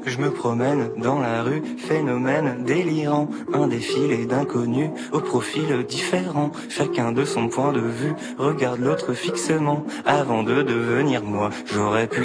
Je me promène dans la rue, phénomène délirant, un défilé d'inconnus au profil différent. Chacun de son point de vue regarde l'autre fixement avant de devenir moi. J'aurais pu